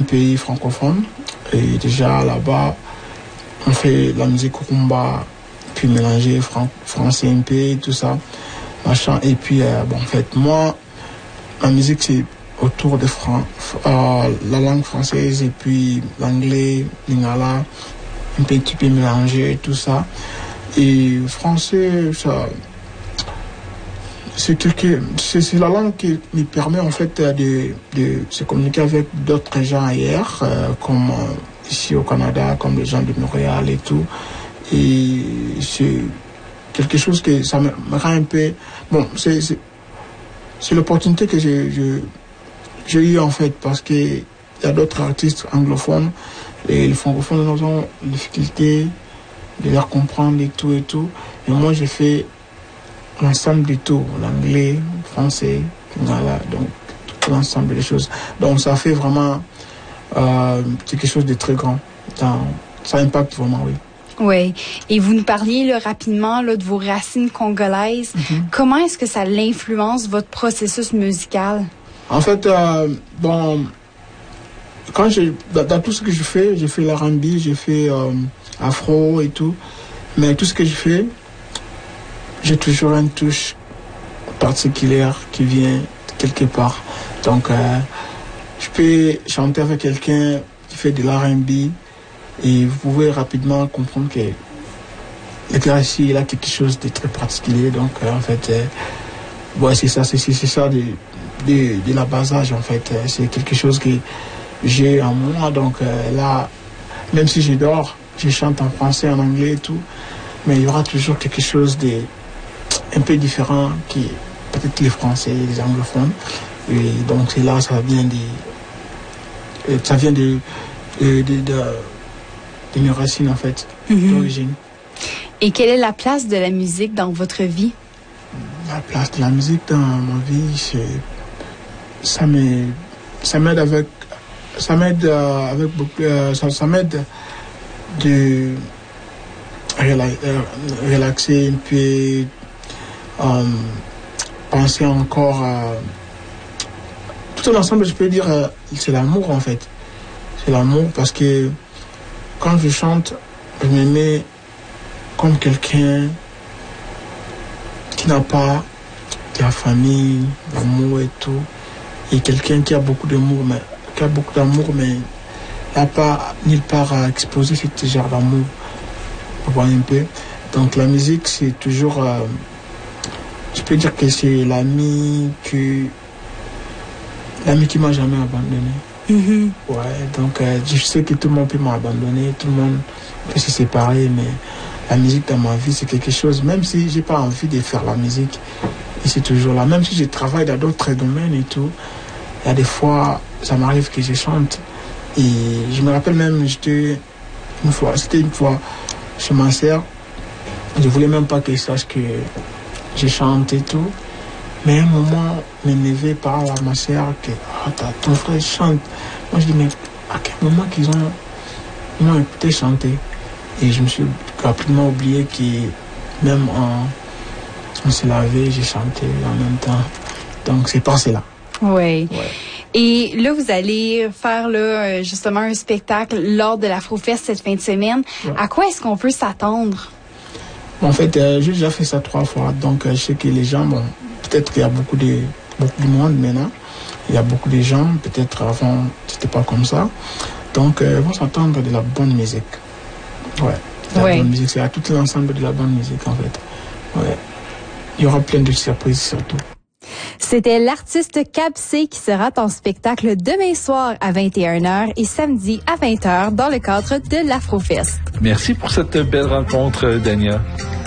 pays francophone. Et déjà là-bas, on fait la musique rumba, puis mélanger français un peu, tout ça, machin. Et puis, en fait, moi, ma musique, c'est autour de la langue française et puis l'anglais, lingala, un petit peu mélangé, tout ça. Et français, ça, c'est la langue qui me permet en fait de se communiquer avec d'autres gens ailleurs, comme ici au Canada, comme les gens de Montréal et tout. Et c'est quelque chose que ça me rend un peu... Bon, c'est l'opportunité que j'ai eu en fait, parce qu'il y a d'autres artistes anglophones et les francophones ont des difficultés de leur comprendre et tout et tout. Et moi, j'ai fait l'ensemble du tout, l'anglais, le français, voilà, donc tout l'ensemble des choses. Donc ça fait vraiment quelque chose de très grand. Ça impacte vraiment, oui. Oui. Et vous nous parliez là, rapidement là, de vos racines congolaises. Mm-hmm. Comment est-ce que ça l'influence votre processus musical? En fait, bon, dans tout ce que je fais, j'ai fait l'R&B, j'ai fait afro et tout, mais tout ce que je fais, j'ai toujours une touche particulière qui vient de quelque part. Donc, je peux chanter avec quelqu'un qui fait de l'R&B et vous pouvez rapidement comprendre que le gars ici, il a quelque chose de très particulier. Donc, en fait, ouais, c'est ça de la basage, en fait. C'est quelque chose que j'ai en moi. Donc, là, même si je dors, je chante en français, en anglais et tout, mais il y aura toujours quelque chose de un peu différent qui peut-être les Français, les anglophones. Et donc c'est là, ça vient de mes racines en fait, d'origine. Et quelle est la place de la musique dans votre vie? La place de la musique dans ma vie, ça m'aide de relaxer un peu. Penser encore à tout l'ensemble, je peux dire, c'est l'amour en fait. C'est l'amour parce que quand je chante, je me mets comme quelqu'un qui n'a pas de la famille, l'amour et tout, et quelqu'un qui a beaucoup d'amour, mais n'a pas nulle part à exposer ce genre d'amour. Vous voyez un peu. Donc la musique, c'est toujours je peux dire que c'est l'ami qui m'a jamais abandonné. Mm-hmm. Ouais, donc je sais que tout le monde peut m'abandonner, tout le monde peut se séparer, mais la musique dans ma vie, c'est quelque chose, même si j'ai pas envie de faire la musique, et c'est toujours là. Même si je travaille dans d'autres domaines et tout, il y a des fois, ça m'arrive que je chante. Et je me rappelle même, c'était une fois chez ma sœur, je voulais même pas qu'elle sache que je chante et tout, mais à un moment, mes neveux parlent à ma soeur que ton frère chante. Moi je dis, mais à quel moment ils m'ont écouté chanter? Et je me suis rapidement oublié que même on se lavait, j'ai chanté en même temps. Donc c'est passé là. Oui. Ouais. Et là, vous allez faire là, justement un spectacle lors de l'Afrofest cette fin de semaine. Ouais. À quoi est-ce qu'on peut s'attendre? En fait, j'ai déjà fait ça 3 fois, donc je sais que les gens, bon, peut-être qu'il y a beaucoup de monde maintenant, il y a beaucoup de gens, peut-être avant, c'était pas comme ça, donc ils vont s'attendre de la bonne musique. Ouais, la bonne musique, c'est à tout l'ensemble de la bonne musique en fait. Ouais, il y aura plein de surprises surtout. C'était l'artiste Cab C qui sera en spectacle demain soir à 21h et samedi à 20h dans le cadre de l'Afrofest. Merci pour cette belle rencontre, Dania.